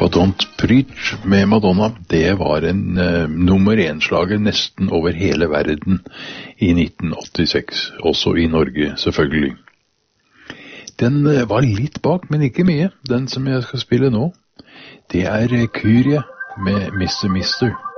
Og Don't Preach med Madonna, det var en nummer 1-slager nesten over hele verden i 1986, også i Norge selvfølgelig. Den var litt bak, men ikke mye. Den som jeg skal spille nå, det er Kyrie med Mr. Mister.